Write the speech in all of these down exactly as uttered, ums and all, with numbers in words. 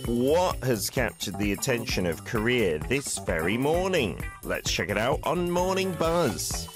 What has captured the attention of Korea this very morning? Let's check it out on Morning Buzz.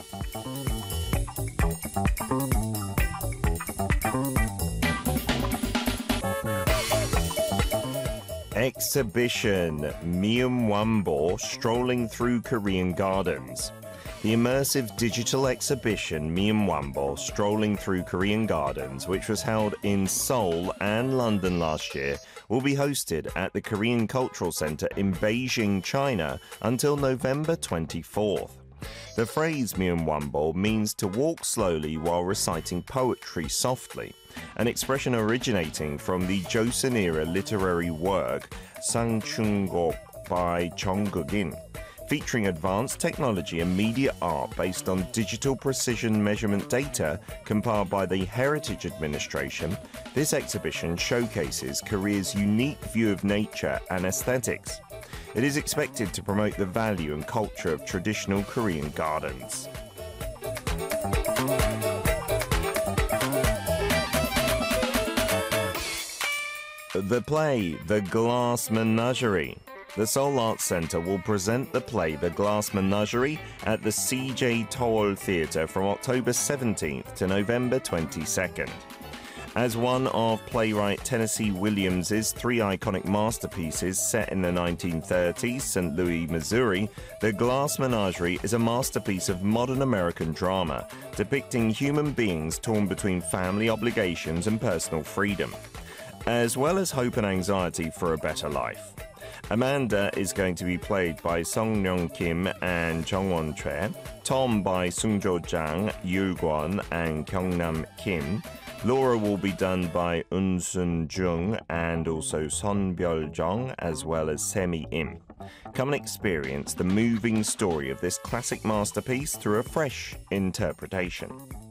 Exhibition Myeonwonbo Strolling Through Korean Gardens. The immersive digital exhibition Myeonwonbo Strolling Through Korean Gardens, which was held in Seoul and London last year, will be hosted at the Korean Cultural Center in Beijing, China, until November twenty-fourth. The phrase Myeonwonbo means to walk slowly while reciting poetry softly, an expression originating from the Joseon-era literary work Sangchungok by Chung Guk-in. Featuring advanced technology and media art based on digital precision measurement data compiled by the Heritage Administration, this exhibition showcases Korea's unique view of nature and aesthetics. It is expected to promote the value and culture of traditional Korean gardens. The play, The Glass Menagerie. The Seoul Arts Center will present the play The Glass Menagerie at the C J Toll Theatre from October seventeenth to November twenty-second. As one of playwright Tennessee Williams's three iconic masterpieces set in the nineteen thirties, Saint Louis, Missouri, The Glass Menagerie is a masterpiece of modern American drama, depicting human beings torn between family obligations and personal freedom, as well as hope and anxiety for a better life. Amanda is going to be played by Song Myung Kim and Jung Won Choi, Tom by Sung Jo Jang, Yul Kwon, and Kyung Nam Kim. Laura will be done by Eun Sun Jung and also Son Byul Jong, as well as Semi Im. Come and experience the moving story of this classic masterpiece through a fresh interpretation.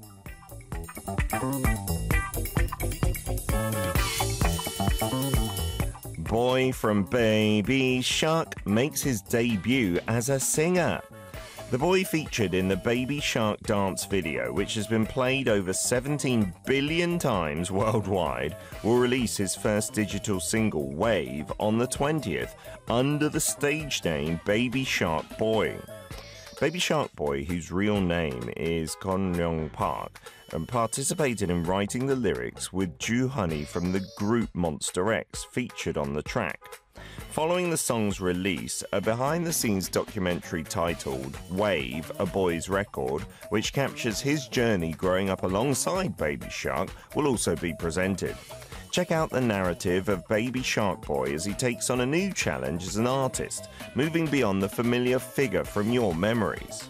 Boy from Baby Shark makes his debut as a singer. The boy featured in the Baby Shark dance video, which has been played over seventeen billion times worldwide, will release his first digital single, Wave, on the twentieth, under the stage name Baby Shark Boy. Baby Shark Boy, whose real name is Kon Young Park, and participated in writing the lyrics with Ju Honey from the group Monster X, featured on the track. Following the song's release, a behind-the-scenes documentary titled Wave, A Boy's Record, which captures his journey growing up alongside Baby Shark, will also be presented. Check out the narrative of Baby Shark Boy as he takes on a new challenge as an artist, moving beyond the familiar figure from your memories.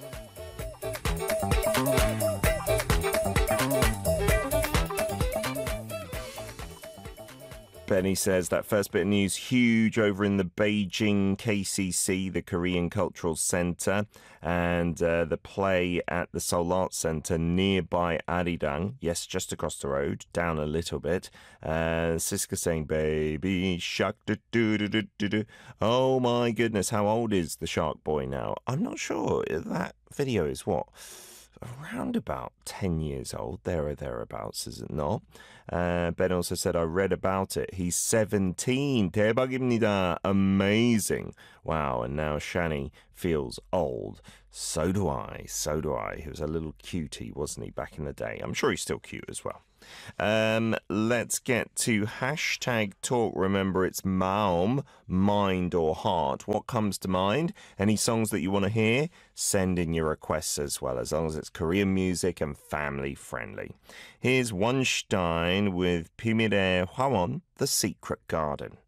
Benny says that first bit of news huge over in the Beijing K C C, the Korean Cultural Center, and uh, the play at the Seoul Arts Center nearby Arirang. Yes, just across the road, down a little bit. Uh, Siska saying, Baby Shark, do do do do do do. Oh my goodness, how old is the Shark Boy now? I'm not sure. That video is what? Around about ten years old, there or thereabouts, is it not? Uh, Ben also said, I read about it. He's seventeen. 대박입니다. Amazing. Wow, and now Shani feels old. So do I, so do I. He was a little cutie, wasn't he, back in the day? I'm sure he's still cute as well. Um, let's get to hashtag talk. Remember, it's maum, mind or heart. What comes to mind? Any songs that you want to hear? Send in your requests as well, as long as it's Korean music and family friendly. Here's One Stein with 비밀의 화원, The Secret Garden.